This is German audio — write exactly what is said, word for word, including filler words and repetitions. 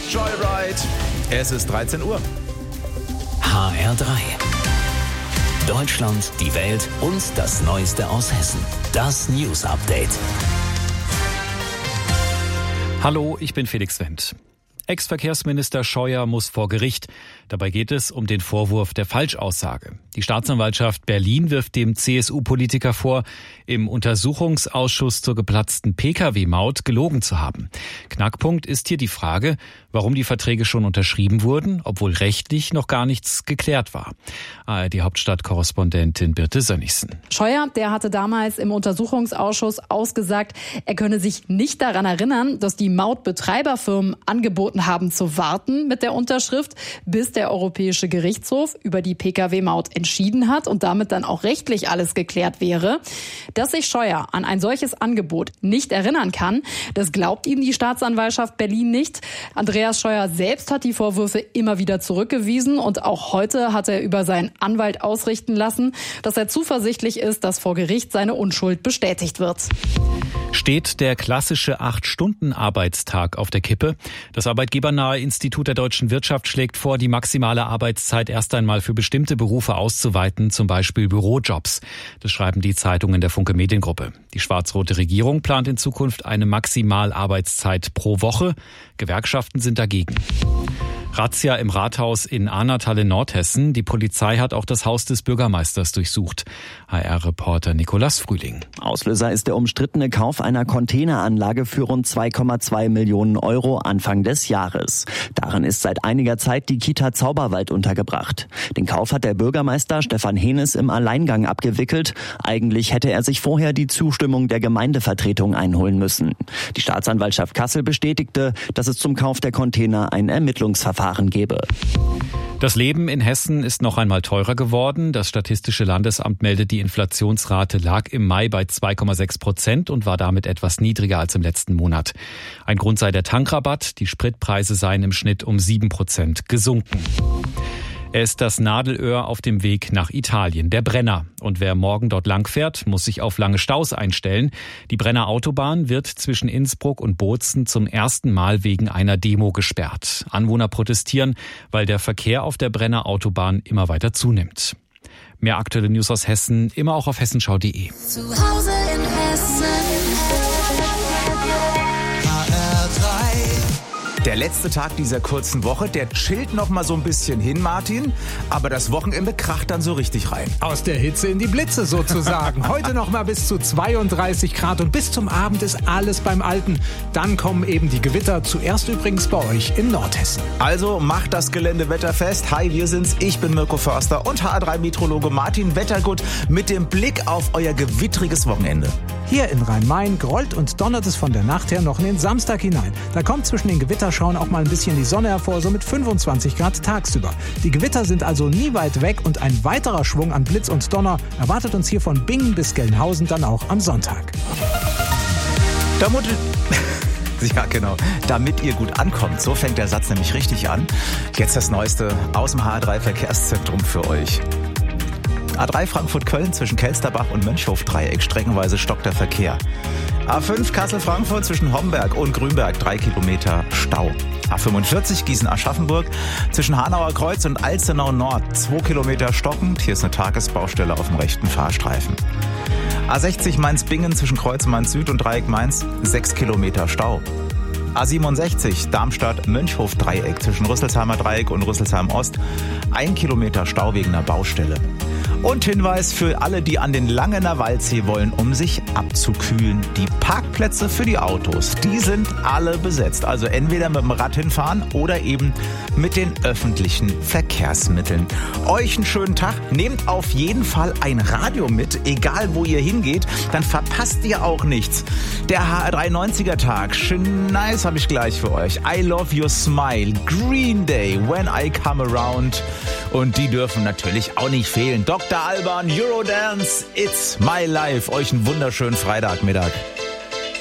Joyride. Es ist dreizehn Uhr. H R drei. Deutschland, die Welt und das Neueste aus Hessen. Das News Update. Hallo, ich bin Felix Wendt. Ex-Verkehrsminister Scheuer muss vor Gericht. Dabei geht es um den Vorwurf der Falschaussage. Die Staatsanwaltschaft Berlin wirft dem C S U-Politiker vor, im Untersuchungsausschuss zur geplatzten P K W-Maut gelogen zu haben. Knackpunkt ist hier die Frage, warum die Verträge schon unterschrieben wurden, obwohl rechtlich noch gar nichts geklärt war. A R D-Hauptstadtkorrespondentin Birte Sönnigsen. Scheuer, der hatte damals im Untersuchungsausschuss ausgesagt, er könne sich nicht daran erinnern, dass die Mautbetreiberfirmen angeboten haben zu warten mit der Unterschrift, bis der Europäische Gerichtshof über die P K W-Maut entschieden hat und damit dann auch rechtlich alles geklärt wäre. Dass sich Scheuer an ein solches Angebot nicht erinnern kann, das glaubt ihm die Staatsanwaltschaft Berlin nicht. Andreas Scheuer selbst hat die Vorwürfe immer wieder zurückgewiesen und auch heute hat er über seinen Anwalt ausrichten lassen, dass er zuversichtlich ist, dass vor Gericht seine Unschuld bestätigt wird. Steht der klassische acht-Stunden-Arbeitstag auf der Kippe? Das arbeitgebernahe Institut der deutschen Wirtschaft schlägt vor, die maximale Arbeitszeit erst einmal für bestimmte Berufe auszuweiten, zum Beispiel Bürojobs. Das schreiben die Zeitungen der Funke Mediengruppe. Die schwarz-rote Regierung plant in Zukunft eine Maximalarbeitszeit pro Woche. Gewerkschaften sind dagegen. Razzia im Rathaus in Ahnatal in Nordhessen. Die Polizei hat auch das Haus des Bürgermeisters durchsucht. H R-Reporter Nikolas Frühling. Auslöser ist der umstrittene Kauf einer Containeranlage für rund zwei Komma zwei Millionen Euro Anfang des Jahres. Darin ist seit einiger Zeit die Kita Zauberwald untergebracht. Den Kauf hat der Bürgermeister Stefan Henes im Alleingang abgewickelt. Eigentlich hätte er sich vorher die Zustimmung der Gemeindevertretung einholen müssen. Die Staatsanwaltschaft Kassel bestätigte, dass es zum Kauf der Container ein Ermittlungsverfahren gebe. Das Leben in Hessen ist noch einmal teurer geworden. Das Statistische Landesamt meldet, die Inflationsrate lag im Mai bei zwei Komma sechs Prozent und war damit etwas niedriger als im letzten Monat. Ein Grund sei der Tankrabatt. Die Spritpreise seien im Schnitt um sieben Prozent gesunken. Er ist das Nadelöhr auf dem Weg nach Italien, der Brenner. Und wer morgen dort langfährt, muss sich auf lange Staus einstellen. Die Brenner Autobahn wird zwischen Innsbruck und Bozen zum ersten Mal wegen einer Demo gesperrt. Anwohner protestieren, weil der Verkehr auf der Brenner Autobahn immer weiter zunimmt. Mehr aktuelle News aus Hessen, immer auch auf hessenschau punkt de. Zu Hause in Hessen. Der letzte Tag dieser kurzen Woche, der chillt noch mal so ein bisschen hin, Martin. Aber das Wochenende kracht dann so richtig rein. Aus der Hitze in die Blitze sozusagen. Heute noch mal bis zu zweiunddreißig Grad und bis zum Abend ist alles beim Alten. Dann kommen eben die Gewitter, zuerst übrigens bei euch in Nordhessen. Also macht das Gelände wetterfest. Hi, wir sind's. Ich bin Mirko Förster und H R drei Meteorologe Martin Wettergut mit dem Blick auf euer gewittriges Wochenende. Hier in Rhein-Main grollt und donnert es von der Nacht her noch in den Samstag hinein. Da kommt zwischen den Gewitterschauen auch mal ein bisschen die Sonne hervor, so mit fünfundzwanzig Grad tagsüber. Die Gewitter sind also nie weit weg und ein weiterer Schwung an Blitz und Donner erwartet uns hier von Bingen bis Gelnhausen dann auch am Sonntag. Damit, ja, genau. Damit ihr gut ankommt. So fängt der Satz nämlich richtig an. Jetzt das Neueste aus dem H R drei Verkehrszentrum für euch. A drei Frankfurt-Köln zwischen Kelsterbach und Mönchhof-Dreieck, streckenweise stockt der Verkehr. A fünf Kassel-Frankfurt zwischen Homberg und Grünberg, drei Kilometer Stau. A fünfundvierzig Gießen-Aschaffenburg zwischen Hanauer Kreuz und Alzenau Nord, zwei Kilometer stockend. Hier ist eine Tagesbaustelle auf dem rechten Fahrstreifen. A sechzig Mainz-Bingen zwischen Kreuz Mainz Süd und Dreieck Mainz, sechs Kilometer Stau. A siebenundsechzig Darmstadt-Mönchhof-Dreieck zwischen Rüsselsheimer Dreieck und Rüsselsheim Ost, ein Kilometer Stau wegen einer Baustelle. Und Hinweis für alle, die an den Langener Waldsee wollen, um sich abzukühlen. Die Parkplätze für die Autos, die sind alle besetzt. Also entweder mit dem Rad hinfahren oder eben mit den öffentlichen Verkehrsmitteln. Euch einen schönen Tag. Nehmt auf jeden Fall ein Radio mit, egal wo ihr hingeht. Dann verpasst ihr auch nichts. Der H R drei neunziger Tag. Schön nice habe ich gleich für euch. I Love Your Smile. Green Day. When I Come Around. Und die dürfen natürlich auch nicht fehlen. Doktor Alban, Eurodance, It's My Life. Euch einen wunderschönen Freitagmittag.